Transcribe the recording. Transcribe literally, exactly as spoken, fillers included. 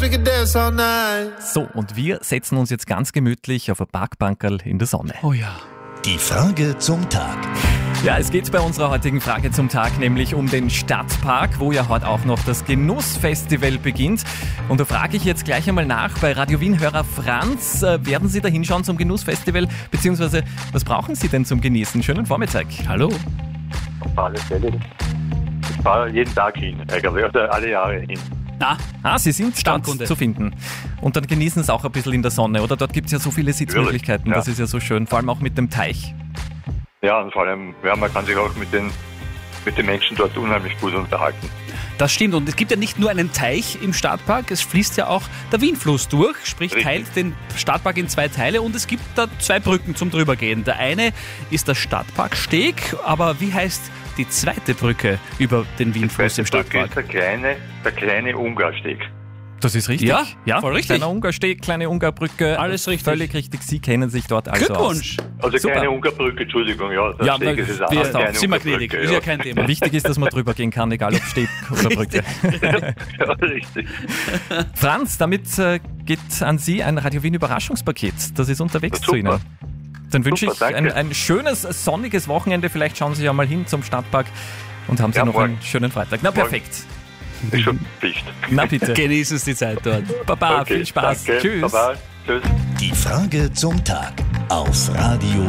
So, und wir setzen uns jetzt ganz gemütlich auf ein Parkbankerl in der Sonne. Oh ja. Die Frage zum Tag. Ja, es geht bei unserer heutigen Frage zum Tag nämlich um den Stadtpark, wo ja heute auch noch das Genussfestival beginnt. Und da frage ich jetzt gleich einmal nach bei Radio Wien-Hörer Franz. Äh, werden Sie da hinschauen zum Genussfestival? Beziehungsweise, was brauchen Sie denn zum Genießen? Schönen Vormittag. Hallo. Auf alle Fälle. Ich fahre jeden Tag hin, eigentlich, oder alle Jahre hin. Na, Ah, Sie sind dort Stammkunde. zu finden. Und dann genießen Sie auch ein bisschen in der Sonne, oder? Dort gibt es ja so viele Sitzmöglichkeiten, ja. Das ist ja so schön, vor allem auch mit dem Teich. Ja, und vor allem, ja, man kann sich auch mit den, mit den Menschen dort unheimlich gut unterhalten. das stimmt. Und es gibt ja nicht nur einen Teich im Stadtpark, es fließt ja auch der Wienfluss durch, sprich Richtig. teilt den Stadtpark in zwei Teile und es gibt da zwei Brücken zum Drübergehen. Der eine ist der Stadtparksteg, aber wie heißt die zweite Brücke über den Wienfluss im Die zweite Brücke Stadtpark? ist der kleine, der kleine Ungarsteg. Das ist richtig. Ja, ja, voll richtig. Kleiner Ungarsteg, kleine Ungarbrücke. Alles richtig. Völlig richtig. Sie kennen sich dort also Glückwunsch! Also Super. kleine Ungarbrücke, Entschuldigung, ja. Der Ja, Steg na, ist es wir- auch. passt auf. Kleine Sind wir Ungarbrücke, gnädig, ist ja kein Thema. aus. Wichtig ist, dass man drüber gehen kann, egal ob Steg oder Brücke. Ja, richtig. Franz, damit äh, geht an Sie ein Radio Wien Überraschungspaket. Das ist unterwegs Super. zu Ihnen. Dann wünsche Super, ich ein, danke. ein schönes, sonniges Wochenende. Vielleicht schauen Sie ja mal hin zum Stadtpark und haben Sie Ja, noch morgen. einen schönen Freitag. Na, perfekt. Ist schon Pflicht. Na bitte. Genießen Sie die Zeit dort. Baba, Okay, viel Spaß. Danke. Tschüss. Baba. Tschüss. Die Frage zum Tag auf Radio